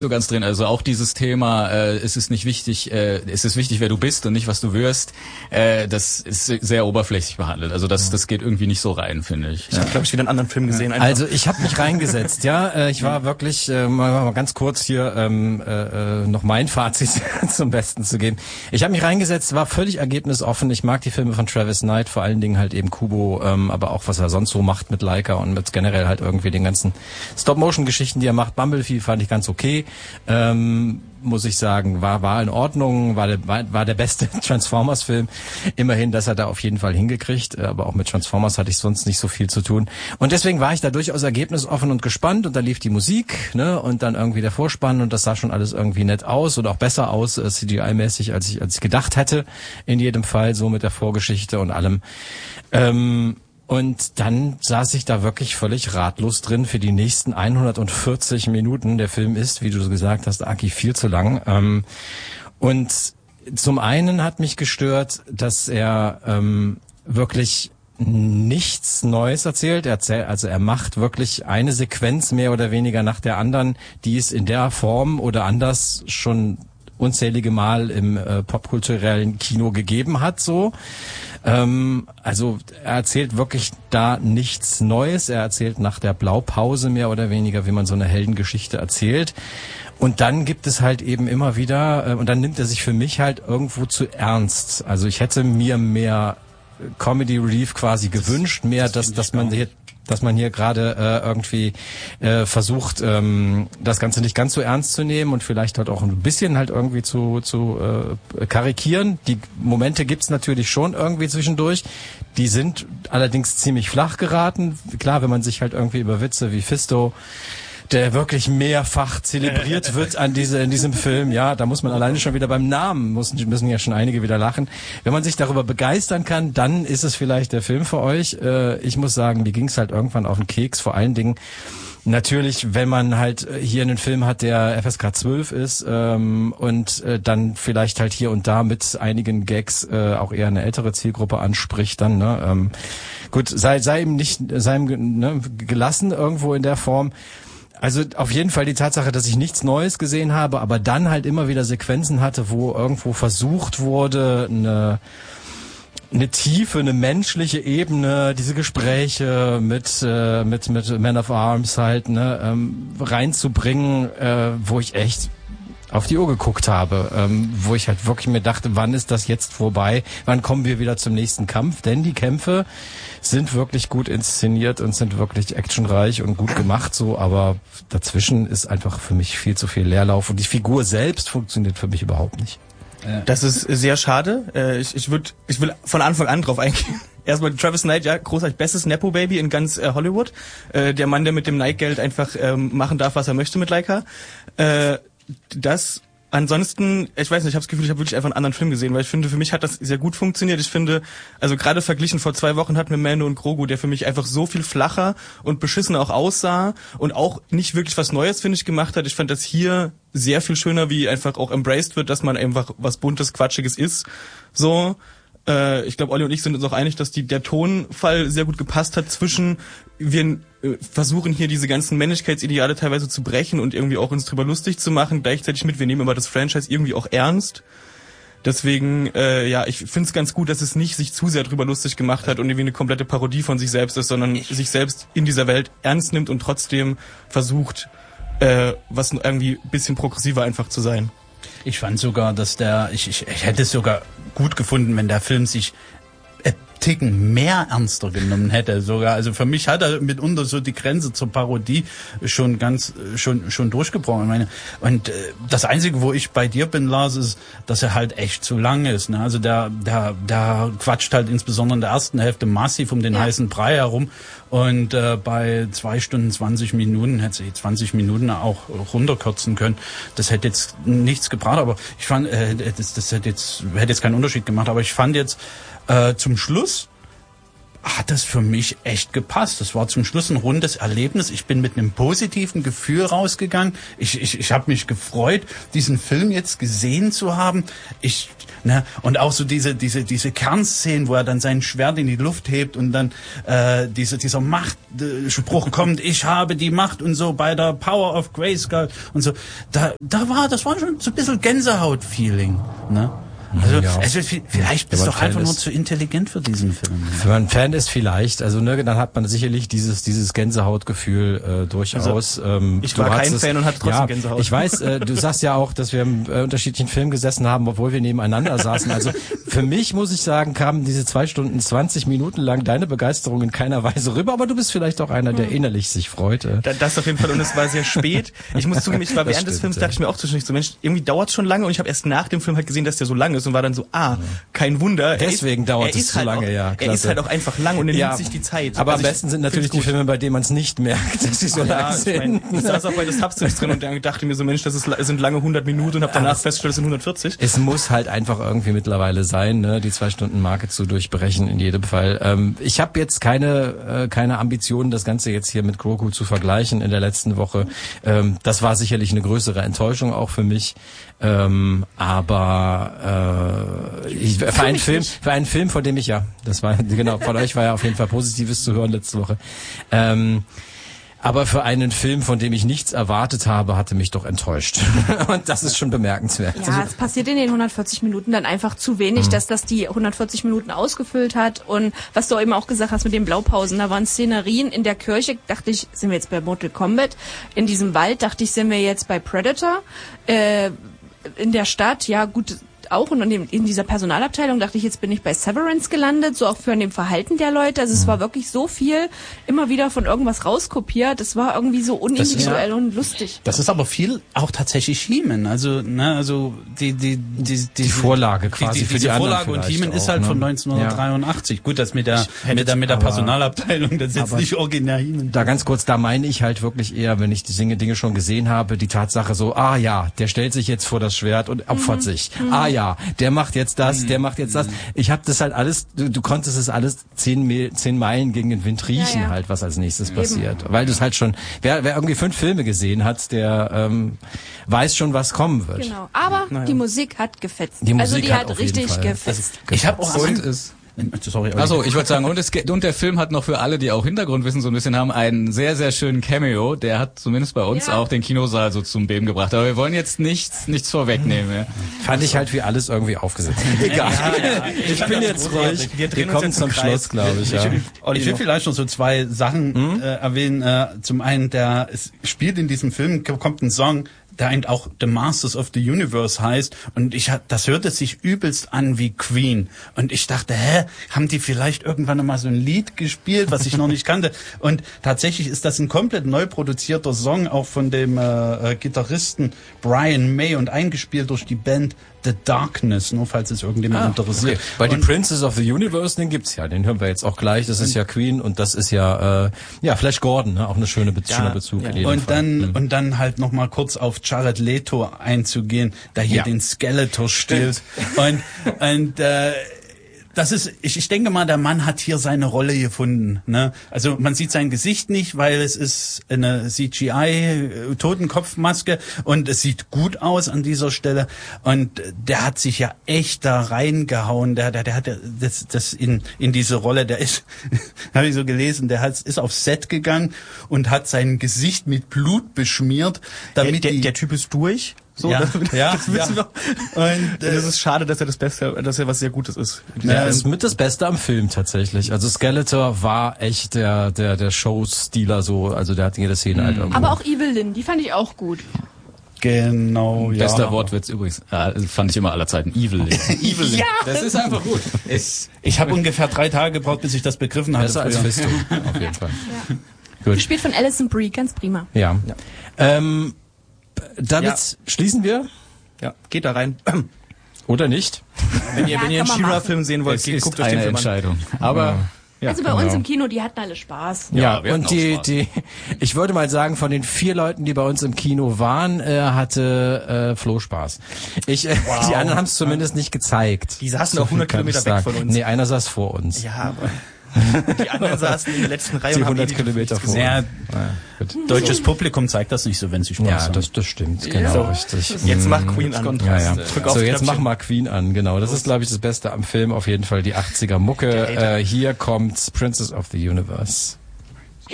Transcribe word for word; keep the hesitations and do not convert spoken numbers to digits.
So ganz drin, also auch dieses Thema, äh, es ist nicht wichtig, äh, es ist wichtig, wer du bist und nicht, was du wirst, äh, das ist sehr oberflächlich behandelt. Also das, das geht irgendwie nicht so rein, finde ich. Ich habe, glaube ich, wieder einen anderen Film gesehen. Einfach. Also ich habe mich reingesetzt, ja. Äh, ich war wirklich, äh, mal, mal ganz kurz hier ähm, äh, noch mein Fazit zum Besten zu geben. Ich habe mich reingesetzt, war völlig ergebnisoffen. Ich mag die Filme von Travis Knight, vor allen Dingen halt eben Kubo, ähm, aber auch was er sonst so macht mit Laika und mit generell halt irgendwie den ganzen Stop-Motion-Geschichten, die er macht. Bumblebee fand ich ganz okay. Ähm, muss ich sagen, war war in Ordnung, war der, war, war der beste Transformers-Film. Immerhin, das hat er auf jeden Fall hingekriegt, aber auch mit Transformers hatte ich sonst nicht so viel zu tun. Und deswegen war ich da durchaus ergebnisoffen und gespannt und da lief die Musik, ne, und dann irgendwie der Vorspann und das sah schon alles irgendwie nett aus und auch besser aus, äh, C G I-mäßig, als ich als ich gedacht hätte, in jedem Fall, so mit der Vorgeschichte und allem. Ähm, Und dann saß ich da wirklich völlig ratlos drin für die nächsten hundertvierzig Minuten. Der Film ist, wie du gesagt hast, Aki, viel zu lang. Ähm, und zum einen hat mich gestört, dass er ähm, wirklich nichts Neues erzählt. Er erzählt, also er macht wirklich eine Sequenz mehr oder weniger nach der anderen, die es in der Form oder anders schon unzählige Mal im äh, popkulturellen Kino gegeben hat, so. Ähm, also er erzählt wirklich da nichts Neues. Er erzählt nach der Blaupause mehr oder weniger, wie man so eine Heldengeschichte erzählt. Und dann gibt es halt eben immer wieder, äh, und dann nimmt er sich für mich halt irgendwo zu ernst. Also ich hätte mir mehr Comedy Relief quasi gewünscht, mehr, dass, dass man hier dass man hier gerade äh, irgendwie äh, versucht, ähm, das Ganze nicht ganz so ernst zu nehmen und vielleicht halt auch ein bisschen halt irgendwie zu zu äh, karikieren. Die Momente gibt's natürlich schon irgendwie zwischendurch. Die sind allerdings ziemlich flach geraten. Klar, wenn man sich halt irgendwie über Witze wie Fisto, der wirklich mehrfach zelebriert wird an diese, in diesem Film. Ja, da muss man alleine schon wieder beim Namen, müssen, müssen ja schon einige wieder lachen. Wenn man sich darüber begeistern kann, dann ist es vielleicht der Film für euch. Äh, ich muss sagen, mir ging's halt irgendwann auf den Keks. Vor allen Dingen natürlich, wenn man halt hier einen Film hat, der F S K zwölf ist ähm, und äh, dann vielleicht halt hier und da mit einigen Gags äh, auch eher eine ältere Zielgruppe anspricht, dann, ne? Ähm, gut, sei, sei ihm nicht, sei ihm ne, gelassen irgendwo in der Form. Also auf jeden Fall die Tatsache, dass ich nichts Neues gesehen habe, aber dann halt immer wieder Sequenzen hatte, wo irgendwo versucht wurde, eine, eine tiefe, eine menschliche Ebene, diese Gespräche mit äh, mit mit Man of Arms halt ne ähm, reinzubringen, äh, wo ich echt auf die Uhr geguckt habe, ähm, wo ich halt wirklich mir dachte, wann ist das jetzt vorbei? Wann kommen wir wieder zum nächsten Kampf? Denn die Kämpfe sind wirklich gut inszeniert und sind wirklich actionreich und gut gemacht, so, aber dazwischen ist einfach für mich viel zu viel Leerlauf und die Figur selbst funktioniert für mich überhaupt nicht. Das ist sehr schade. Ich, ich würde, ich will von Anfang an drauf eingehen. Erstmal Travis Knight, ja, großartig, bestes Nepo-Baby in ganz äh, Hollywood. Äh, der Mann, der mit dem Nike-Geld einfach ähm, machen darf, was er möchte mit Laika. Äh, Das, ansonsten, ich weiß nicht, ich habe das Gefühl, ich habe wirklich einfach einen anderen Film gesehen, weil ich finde, für mich hat das sehr gut funktioniert. Ich finde, also gerade verglichen vor zwei Wochen hatten wir Mando und Grogu, der für mich einfach so viel flacher und beschissener auch aussah und auch nicht wirklich was Neues, finde ich, gemacht hat. Ich fand das hier sehr viel schöner, wie einfach auch embraced wird, dass man einfach was Buntes, Quatschiges ist. So, äh, ich glaube, Olli und ich sind uns auch einig, dass die, der Tonfall sehr gut gepasst hat zwischen, wir äh, versuchen hier diese ganzen Männlichkeitsideale teilweise zu brechen und irgendwie auch uns drüber lustig zu machen, gleichzeitig mit, wir nehmen aber das Franchise irgendwie auch ernst. Deswegen, äh, ja, ich finde es ganz gut, dass es nicht sich zu sehr drüber lustig gemacht hat und irgendwie eine komplette Parodie von sich selbst ist, sondern ich sich selbst in dieser Welt ernst nimmt und trotzdem versucht, äh, was irgendwie ein bisschen progressiver einfach zu sein. Ich fand sogar, dass der, ich, ich, ich hätte es sogar gut gefunden, wenn der Film sich ein Ticken mehr ernster genommen hätte sogar. Also für mich hat er mitunter so die Grenze zur Parodie schon ganz, schon, schon durchgebrochen. Ich meine, und äh, das Einzige, wo ich bei dir bin, Lars, ist, dass er halt echt zu lang ist. Ne? Also der, der, der quatscht halt insbesondere in der ersten Hälfte massiv um den ja. heißen Brei herum. Und äh, bei zwei Stunden zwanzig Minuten hätte sie zwanzig Minuten auch runterkürzen können. Das hätte jetzt nichts gebracht, aber ich fand, äh, das, das hätte jetzt hätte jetzt keinen Unterschied gemacht. Aber ich fand jetzt äh, zum Schluss hat das für mich echt gepasst. Das war zum Schluss ein rundes Erlebnis. Ich bin mit einem positiven Gefühl rausgegangen. Ich, ich, ich habe mich gefreut, diesen Film jetzt gesehen zu haben. Ich, ne, und auch so diese, diese, diese Kernszenen, wo er dann sein Schwert in die Luft hebt und dann äh, diese, dieser Machtspruch kommt, ich habe die Macht und so bei der Power of Grayskull und so. Da, da war, das war schon so ein bisschen Gänsehaut-Feeling, ne? Also, ja. also vielleicht bist du doch einfach ist, nur zu intelligent für diesen Film. Wenn man Fan ist, vielleicht. Also ne, dann hat man sicherlich dieses dieses Gänsehautgefühl äh, durchaus. Also, ähm, ich war kein Fan und hatte trotzdem ja, Gänsehaut. Ich weiß, äh, du sagst ja auch, dass wir im äh, unterschiedlichen Film gesessen haben, obwohl wir nebeneinander saßen. Also für mich muss ich sagen, kamen diese zwei Stunden zwanzig Minuten lang deine Begeisterung in keiner Weise rüber. Aber du bist vielleicht auch einer, der innerlich sich freut. Äh. Das auf jeden Fall. Und es war sehr spät. Ich muss zugeben, ich war Das während des stimmt, Films, dachte ich mir auch zwischendurch so, Mensch, irgendwie dauert es schon lange. Und ich habe erst nach dem Film halt gesehen, dass der so lang ist und war dann so, ah, kein Wunder. Deswegen ist, dauert es so halt lange, auch, ja. Er ist halt auch einfach lang und er ja, nimmt sich die Zeit. Aber also am besten sind natürlich die Filme, bei denen man es nicht merkt, dass sie so lang ja, sind. Ich, mein, ich saß auch bei The Substance drin und dachte mir so, Mensch, das ist, sind lange hundert Minuten und habe danach festgestellt, es sind hundertvierzig. Es muss halt einfach irgendwie mittlerweile sein, ne, die Zwei-Stunden-Marke zu durchbrechen in jedem Fall. Ähm, ich habe jetzt keine äh, keine Ambitionen, das Ganze jetzt hier mit Grogu zu vergleichen in der letzten Woche. Ähm, das war sicherlich eine größere Enttäuschung auch für mich. Ähm, aber äh, ich, für einen Film, für einen Film, von dem ich ja, das war genau, von euch war ja auf jeden Fall Positives zu hören letzte Woche. Ähm, aber für einen Film, von dem ich nichts erwartet habe, hatte mich doch enttäuscht. Und das ist schon bemerkenswert. Ja, es passiert in den hundertvierzig Minuten dann einfach zu wenig, mhm. dass das die hundertvierzig Minuten ausgefüllt hat. Und was du eben auch gesagt hast mit den Blaupausen, da waren Szenerien in der Kirche, dachte ich, sind wir jetzt bei Mortal Kombat. In diesem Wald dachte ich, sind wir jetzt bei Predator. Äh, in der Stadt, ja gut, auch. Und in, in dieser Personalabteilung dachte ich, jetzt bin ich bei Severance gelandet, so auch für dem Verhalten der Leute. Also es war wirklich so viel, immer wieder von irgendwas rauskopiert. Es war irgendwie so unindividuell ja, und lustig. Das ist aber viel auch tatsächlich He-Man. Also, ne, also die die die die, die Vorlage quasi die, die, für die Vorlage und He-Man ist halt ne? von neunzehnhundertdreiundachtzig. Ja. Gut, das mit der mit der mit der Personalabteilung, das ist jetzt nicht originär He-Man. Da ganz kurz, da meine ich halt wirklich eher, wenn ich die Dinge Dinge schon gesehen habe, die Tatsache so, ah ja, der stellt sich jetzt vor das Schwert und opfert mhm. sich. Mhm. Ah ja, der macht jetzt das, der macht jetzt das. Ich habe das halt alles, du, du konntest es alles zehn, zehn Meilen gegen den Wind riechen, ja, ja. halt, was als nächstes Eben. passiert. Weil du es halt schon, wer, wer irgendwie fünf Filme gesehen hat, der ähm, weiß schon, was kommen wird. Genau, aber naja. die Musik hat gefetzt. Die Musik also die hat, hat richtig Fall. gefetzt. Also, ich habe auch und es Sorry, Achso, ich würde sagen, und, es, und der Film hat noch für alle, die auch Hintergrundwissen so ein bisschen haben, einen sehr, sehr schönen Cameo. Der hat zumindest bei uns ja. auch den Kinosaal so zum Beben gebracht. Aber wir wollen jetzt nichts, nichts vorwegnehmen. Ja. Fand ich halt wie alles irgendwie aufgesetzt. Egal. Ja, ja. Ich, ich bin jetzt ruhig. Wir, wir kommen zum Schluss, glaube ich. Ja. Ich, ich will vielleicht noch so zwei Sachen hm? äh, erwähnen. Äh, zum einen, der es spielt in diesem Film, kommt ein Song, der eigentlich auch The Masters of the Universe heißt, und ich das hörte sich übelst an wie Queen, und ich dachte, hä, haben die vielleicht irgendwann einmal so ein Lied gespielt, was ich noch nicht kannte, und tatsächlich ist das ein komplett neu produzierter Song, auch von dem äh, Gitarristen Brian May und eingespielt durch die Band The Darkness, nur falls es irgendjemand ah, interessiert. Okay. Weil die Princess of the Universe, den gibt's ja, den hören wir jetzt auch gleich, das ist ja Queen, und das ist ja äh, ja Flash Gordon, ne? Auch eine schöne Be- ja, schöner Bezug. Ja. In jedem und Fall. dann mhm. und dann halt noch mal kurz auf Jared Leto einzugehen, der hier ja. den Skeletor spielt. und und äh, das ist, ich, ich denke mal, der Mann hat hier seine Rolle gefunden. Ne? Also man sieht sein Gesicht nicht, weil es ist eine C G I-Totenkopfmaske und es sieht gut aus an dieser Stelle. Und der hat sich ja echt da reingehauen. Der, der, der hat das, das in in diese Rolle. Der ist, habe ich so gelesen, der hat, ist aufs Set gegangen und hat sein Gesicht mit Blut beschmiert, damit der, der, die, der Typ ist durch. So, ja, das, ja, das wissen ja. wir. Und äh, es ist schade, dass er das Beste, dass er was sehr Gutes ist. Ja, das ist mit das Beste am Film tatsächlich. Also Skeletor war echt der der der Showstealer so, also der hat jede Szene mhm. halt irgendwo. Aber auch Evil Lynn, die fand ich auch gut. Genau, ja. Bester Wortwitz übrigens. Ja, fand ich immer aller Zeiten. Evil Lynn. Evil Lynn. Ja, das ist einfach gut. Ich, ich habe ungefähr drei Tage gebraucht, bis ich das begriffen hatte. Besser als Fisto, auf jeden Fall. Ja. Gut. Gespielt von Alison Brie, ganz prima. Ja. ja. Ähm, damit ja. schließen wir. Ja, geht da rein. Oder nicht? Wenn ihr, ja, wenn ihr einen She-Ra-Film sehen wollt, es geht, ist guckt euch eine den Film Entscheidung. an. Aber ja, also bei genau. uns im Kino, die hatten alle Spaß. Ja, ja und die, die, ich würde mal sagen, von den vier Leuten, die bei uns im Kino waren, äh, hatte äh, Flo Spaß. Ich, äh, wow. Die anderen haben es zumindest nicht gezeigt. Die saßen auch hundert Kilometer weg von uns. Nee, einer saß vor uns. Ja, aber Die anderen saßen in der letzten Reihe Die und haben hundert eh Kilometer nichts vor. gesehen. Ja, gut. deutsches Publikum zeigt das nicht so, wenn sie Spaß Ja, haben. das, das stimmt, genau, So, richtig. Jetzt mach Queen an. Ja, ja. Drück auf So, jetzt mach Knöpfchen. mal Queen an, genau. Das ist, glaube ich, das Beste am Film, auf jeden Fall die achtziger Mucke. Äh, hier kommt Princess of the Universe.